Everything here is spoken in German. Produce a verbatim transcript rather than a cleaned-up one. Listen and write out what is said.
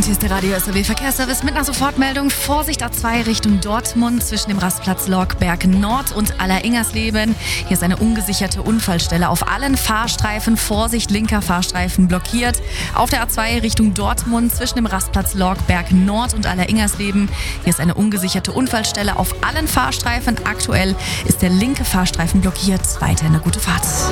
Und hier ist der Radio S R W Verkehrsservice mit einer Sofortmeldung. Vorsicht A zwei Richtung Dortmund zwischen dem Rastplatz Lorgberg Nord und Alleringers-Leben. Hier ist eine ungesicherte Unfallstelle auf allen Fahrstreifen. Vorsicht, linker Fahrstreifen blockiert. Auf der A zwei Richtung Dortmund zwischen dem Rastplatz Lorgberg Nord und Alleringers-Leben. Hier ist eine ungesicherte Unfallstelle auf allen Fahrstreifen. Aktuell ist der linke Fahrstreifen blockiert. Weiter eine gute Fahrt.